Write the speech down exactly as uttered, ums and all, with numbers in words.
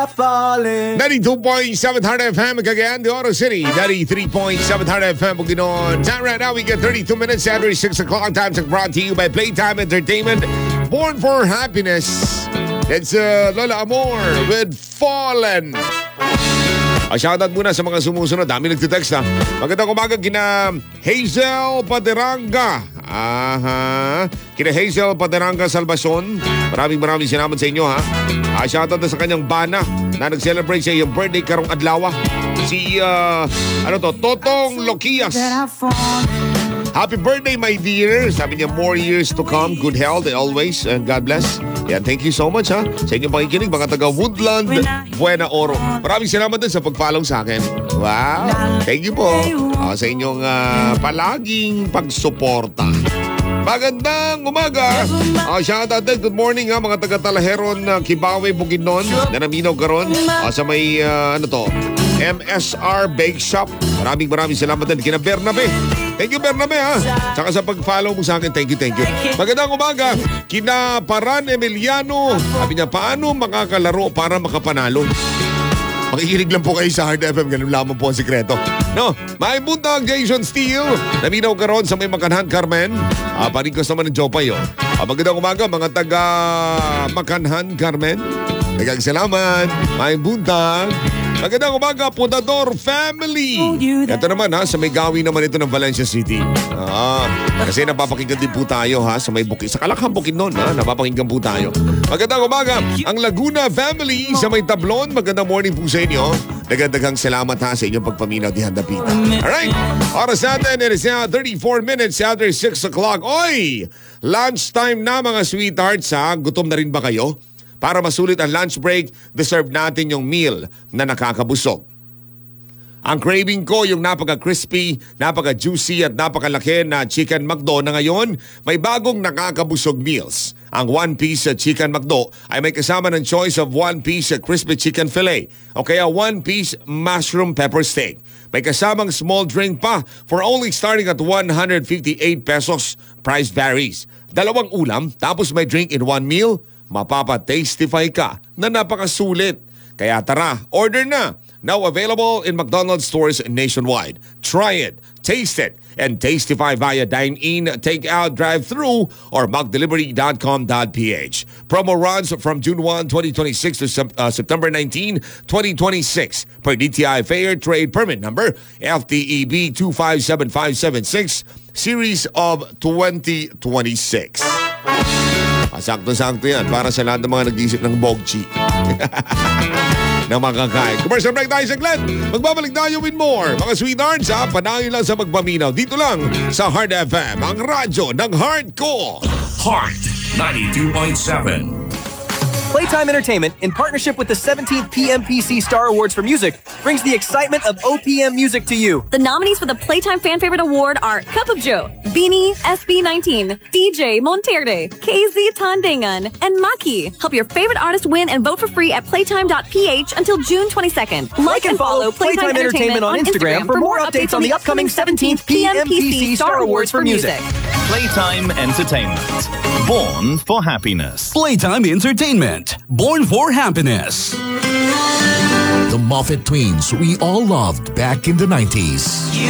ninety-two point seven Hard F M, Cagayan de Oro City. ninety-three point seven Hard F M, Bukidnon. Time right now, we get thirty-two minutes, Saturday, six o'clock. Time check brought to you by Playtime Entertainment. Born for Happiness. It's uh, Lola Amor with Fallen. Ah, shoutout muna sa mga sumusunod. Dami nagtitext ha. Magandang umaga kina Hazel Paderanga. Aha. Kina Hazel Paderanga Salvacion. Maraming maraming salamat sa inyo ha. Ah, shoutout na sa kanyang bana na nag-celebrate sa iyong birthday karong adlaw. Si, uh, ano to, Totong Lokias. Happy birthday, my dear. Sabi niya, more years to come. Good health always and God bless. Yan, thank you so much ha. Sa inyong pakikinig, mga taga Woodland, Buena Oro. Maraming salamat din sa pag-follow sa akin. Wow. Thank you po uh, sa inyong uh, palaging pagsuporta. Magandang umaga. Uh, shout out din. Good morning ha, mga taga Talaheron, uh, Kibawe, Bukidnon. Nanaminaw karon uh, sa may uh, ano to, M S R Bake Shop. Maraming maraming salamat din kina Bernabe. Thank you, Bernabe ha. Saka sa pag-follow mo sa akin, thank you, thank you. Magandang umaga kina Paran Emiliano. Sabi niya, paano makakalaro para makapanalo? Makikinig lang po kayo sa Hard F M. Ganun lamang po ang sikreto. No, may buntag Jason Steele. Naminaw ka ron sa may Makanhan, Carmen. Ah, parikos naman ng Jopay, oh. Ah, magandang umaga, mga taga Makanhan, Carmen. Nagkakasalamat. May buntag. Magandang umaga, Pudador Family. Ito naman ha, sa may gawi naman ito ng Valencia City. Ah, kasi napapakinggan din po tayo ha, sa may bukid. Sa Kalakhan Bukidnon ha, napapakinggan po tayo. Magandang umaga, ang Laguna Family sa may Tablon. Magandang morning po sa inyo. Nagadaghang salamat ha sa inyong pagpaminaw di Handapita. Alright, oras natin, it is now thirty-four minutes after six o'clock. Oy, lunchtime na mga sweethearts ha. Gutom na rin ba kayo? Para masulit ang lunch break, deserve natin yung meal na nakakabusog. Ang craving ko yung napaka-crispy, napaka-juicy at napakalaki na Chicken McDo na ngayon may bagong nakakabusog meals. Ang one-piece Chicken McDo ay may kasama ng choice of one-piece crispy chicken fillet o kaya one-piece mushroom pepper steak. May kasamang small drink pa for only starting at one hundred fifty-eight pesos. Price varies. Dalawang ulam tapos may drink in one meal. Mapapa-tastify ka na napakasulit. Kaya tara, order na. Now available in McDonald's stores nationwide. Try it, taste it, and tastify via dine-in, take-out, drive-thru, or mcdelivery dot com dot p h. Promo runs from June first, twenty twenty-six to uh, September nineteenth, twenty twenty-six per D T I Fair Trade Permit Number F T E B two five seven five seven six, Series of twenty twenty-six. Sakto-sakto yan para sa lahat ng mga nag-iisip ng bogchi na makakain. Commercial break tayo saglit. Magbabalik tayo with more. Mga sweethearts ha, panahin lang sa magpaminaw. Dito lang sa Hard F M, ang radyo ng Hardcore. Hard ninety-two point seven. Playtime Entertainment, in partnership with the seventeenth P M P C Star Awards for Music, brings the excitement of O P M music to you. The nominees for the Playtime Fan Favorite Award are Cup of Joe, Beanie, S B nineteen, D J Monterde, K Z Tandangan, and Maki. Help your favorite artist win and vote for free at playtime dot p h until June twenty-second. Like and follow Playtime Entertainment on Instagram for more updates on the upcoming seventeenth P M P C Star Awards for Music. Playtime Entertainment. Born for happiness. Playtime Entertainment. Born for happiness. The Moffat Twins we all loved back in the nineties. You